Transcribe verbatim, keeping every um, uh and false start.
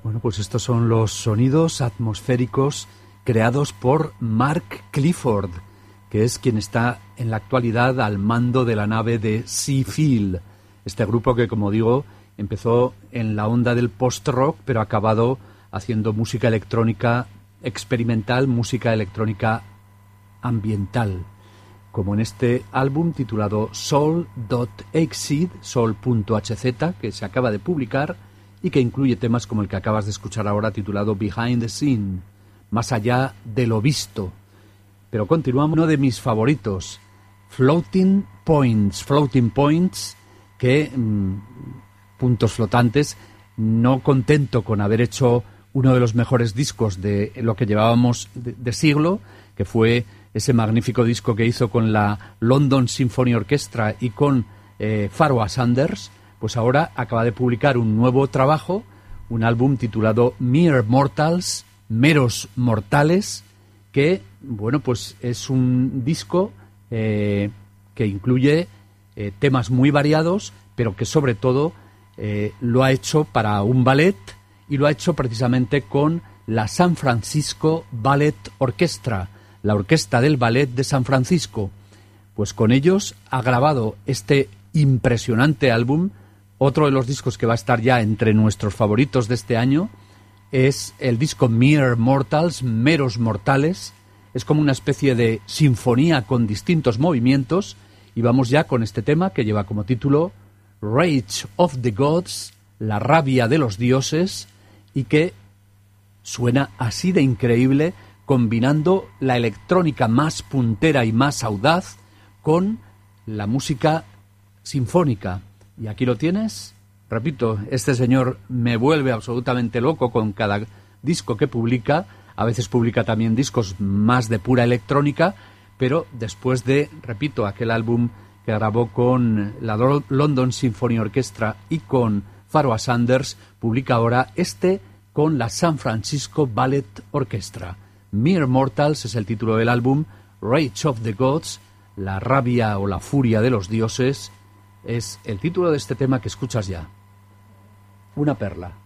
Bueno, pues estos son los sonidos atmosféricos creados por Mark Clifford, que es quien está en la actualidad al mando de la nave de Seafield, este grupo que, como digo, empezó en la onda del post-rock, pero ha acabado haciendo música electrónica experimental, música electrónica ambiental, como en este álbum titulado Soul.hz, Soul.hz, que se acaba de publicar y que incluye temas como el que acabas de escuchar ahora titulado Behind the Scene, más allá de lo visto. Pero continuamos, uno de mis favoritos, Floating Points, Floating Points, que mmm, puntos flotantes, no contento con haber hecho uno de los mejores discos de lo que llevábamos de, de siglo, que fue ese magnífico disco que hizo con la London Symphony Orchestra y con eh, Pharoah Sanders, pues ahora acaba de publicar un nuevo trabajo, un álbum titulado Mere Mortals, Meros Mortales, que, bueno, pues es un disco eh, que incluye eh, temas muy variados, pero que sobre todo eh, lo ha hecho para un ballet y lo ha hecho precisamente con la San Francisco Ballet Orchestra, la orquesta del ballet de San Francisco. Pues con ellos ha grabado este impresionante álbum. Otro de los discos que va a estar ya entre nuestros favoritos de este año es el disco Mere Mortals, Meros Mortales. Es como una especie de sinfonía con distintos movimientos, y vamos ya con este tema que lleva como título Rage of the Gods, la rabia de los dioses, y que suena así de increíble, combinando la electrónica más puntera y más audaz con la música sinfónica. Y aquí lo tienes. Repito, este señor me vuelve absolutamente loco con cada disco que publica. A veces publica también discos más de pura electrónica, pero después de, repito, aquel álbum que grabó con la London Symphony Orchestra y con Pharoah Sanders, publica ahora este con la San Francisco Ballet Orchestra. Mere Mortals es el título del álbum, Rage of the Gods, la rabia o la furia de los dioses, es el título de este tema que escuchas ya. Una perla.